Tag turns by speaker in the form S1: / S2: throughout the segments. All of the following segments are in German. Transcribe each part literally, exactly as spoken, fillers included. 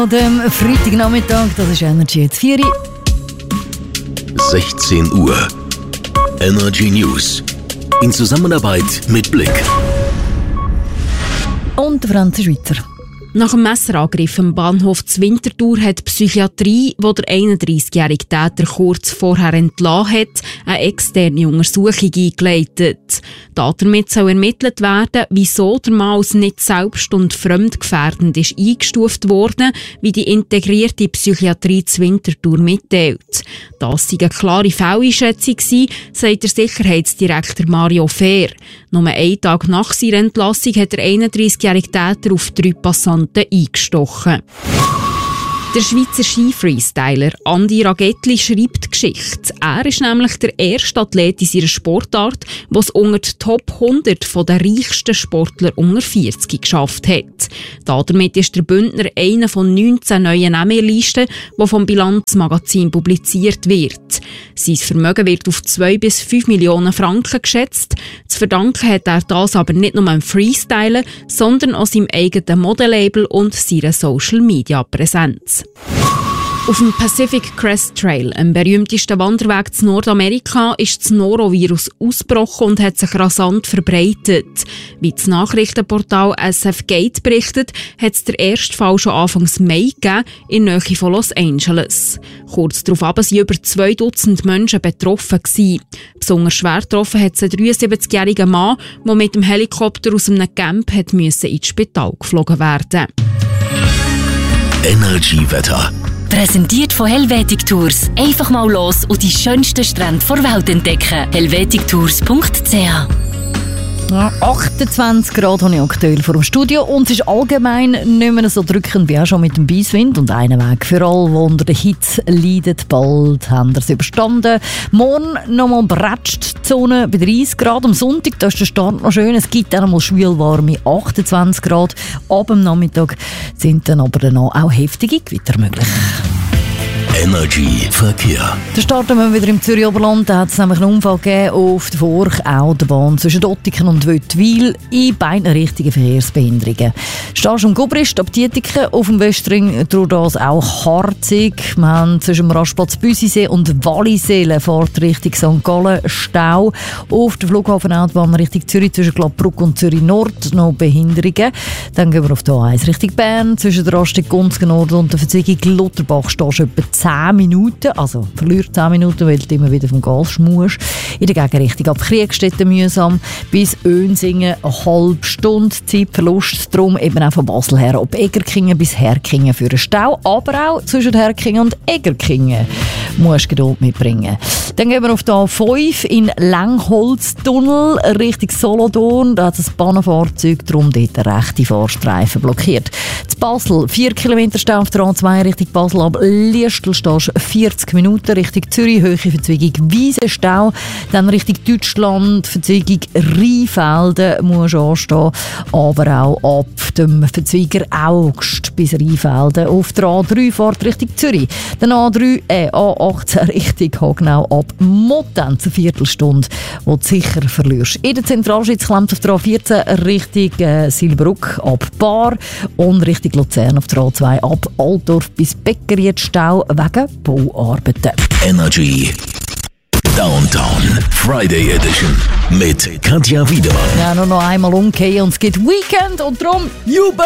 S1: An dem Freitagnachmittag, das ist Energy jetzt vier Uhr.
S2: sechzehn Uhr. Energy News. In Zusammenarbeit mit Blick.
S1: Und Franz Schweizer.
S3: Nach dem Messerangriff am Bahnhof zu Winterthur hat die Psychiatrie, wo der einunddreissigjährige Täter kurz vorher entlassen hat, eine externe Untersuchung eingeleitet. Damit soll ermittelt werden, wieso der Mann als nicht selbst- und fremdgefährdend ist eingestuft worden, wie die integrierte Psychiatrie zu Winterthur mitteilt. Das sei eine klare Fehleinschätzung gewesen, sagt der Sicherheitsdirektor Mario Fehr. Nur einen Tag nach seiner Entlassung hat der einunddreissigjährige Täter auf drei Passanten eingestochen. Der Schweizer Ski-Freestyler Andi Ragettli schreibt die Geschichte. Er ist nämlich der erste Athlet in seiner Sportart, der es unter die Top hundert der reichsten Sportler unter vierzig geschafft hat. Damit ist der Bündner einer von neunzehn neuen Namenlisten, die vom Bilanzmagazin publiziert wird. Sein Vermögen wird auf zwei bis fünf Millionen Franken geschätzt. Zu verdanken hat er das aber nicht nur dem Freestylen, sondern auch seinem eigenen Modellabel und seiner Social-Media-Präsenz. Auf dem Pacific Crest Trail, einem berühmtesten Wanderweg zu Nordamerika, ist das Norovirus ausgebrochen und hat sich rasant verbreitet. Wie das Nachrichtenportal S F Gate berichtet, hat es der erste Fall schon Anfang Mai gegeben, in der Nähe von Los Angeles. Kurz darauf waren über zwei Dutzend Menschen betroffen gewesen. Besonders schwer getroffen hat es ein dreiundsiebzigjähriger Mann, der mit dem Helikopter aus einem Camp hat müssen ins Spital geflogen werden.
S2: Energy-Wetter.
S4: Präsentiert von Helvetic Tours. Einfach mal los und die schönsten Strände der Welt entdecken. helvetic tours punkt c h.
S1: Ja, achtundzwanzig Grad habe ich aktuell vor dem Studio und es ist allgemein nicht mehr so drückend wie auch schon mit dem Beiswind und einen Weg für alle, die unter der Hitze leiden. Bald haben wir es überstanden. Morgen nochmal bretscht die Sonne bei dreißig Grad. Am Sonntag da ist der Start noch schön. Es gibt dann nochmal schwülwarme achtundzwanzig Grad. Ab dem Nachmittag sind dann aber dann auch heftige Gewitter möglich.
S2: Energy Verkehr.
S1: Da starten wir wieder im Zürich-Oberland. Da hat es nämlich einen Unfall gegeben auf der Forch-Autobahn zwischen Dottiken und Wöttwil in beiden Richtungen Verkehrsbehinderungen. Stehst du am Gubrist ab Dietiken auf dem Westring, durch das auch harzig. Wir haben zwischen dem Rastplatz Büsisee und Wallisee fährt Richtung Sankt Gallen Stau. Auf der Flughafenautobahn Richtung Zürich zwischen Gladbruck und Zürich Nord noch Behinderungen. Dann gehen wir auf die A eins Richtung Bern. Zwischen der Rastung Gunzgen Nord und der Verzweigung Lutterbach stehst du etwa zehn Minuten, also verliert zehn Minuten, weil du immer wieder vom Gas schmusst. In der Gegenrichtung ab Kriegstetten mühsam bis Önsingen eine halbe Stunde Zeitverlust. Darum eben auch von Basel her ab Egerkingen bis Herkingen für einen Stau, aber auch zwischen Herkingen und Egerkingen musst du Geduld mitbringen. Dann gehen wir auf die A fünf in Langholztunnel Richtung Solothurn. Da hat es ein Bahnfahrzeug, darum dort der rechte Fahrstreifen blockiert. Zu Basel vier Kilometer Stau auf der A zwei Richtung Basel ab Liestel stehst vierzig Minuten Richtung Zürich, Höhe Verzweigung Wiesenstau. Dann Richtung Deutschland, Verzweigung Rheinfelden musst du anstehen, aber auch ab dem Verzweiger Augst bis Rheinfelden. Auf der A drei fährt Richtung Zürich. Dann A drei, äh, A achtzehn Richtung Hagenau ab Mottenz, eine Viertelstunde, wo du sicher verlierst. In der Zentralschweiz klemmt auf der A vierzehn Richtung äh, Silbruck ab Bar und Richtung Luzern auf der A zwei ab Altdorf bis Beckeriet Stau wegen Bauarbeiten.
S2: Energy Downtown Friday Edition mit Katja Wiedemann.
S1: Ja, nur noch einmal umgehen und es gibt Weekend und darum Jubel!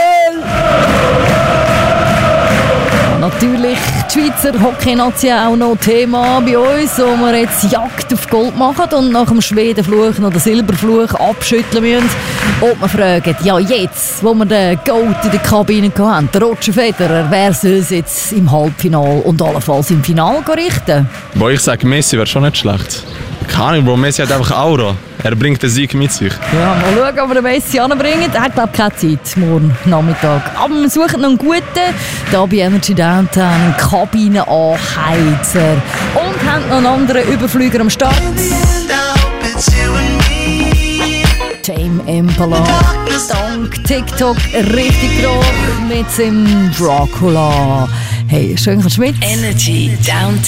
S1: Natürlich die Schweizer Hockey-Nation auch noch Thema bei uns, wo wir jetzt Jagd auf Gold machen und nach dem Schwedenfluch noch den Silberfluch abschütteln müssen. Und wir fragen, ja jetzt, wo wir den Gold in der Kabine hatten, der Roger Federer, wer soll es jetzt im Halbfinale und allenfalls im Finale richten?
S5: Boah, ich sage, Messi wäre schon nicht schlecht. Keine Ahnung, Bro, Messi hat einfach Aura. Er bringt den Sieg mit sich. Ja,
S1: mal schauen, ob wir den Messi anbringen. Er hat, glaube ich, keine Zeit morgen Nachmittag. Aber wir suchen noch einen guten, hier bei Energy Downtown, einen Kabinenanheizer. Und haben noch einen anderen Überflüger am Start. Tame Impala. Dank TikTok richtig drauf mit seinem Dracula. Hey, schön, kommst du mit?
S4: Energy Downtown.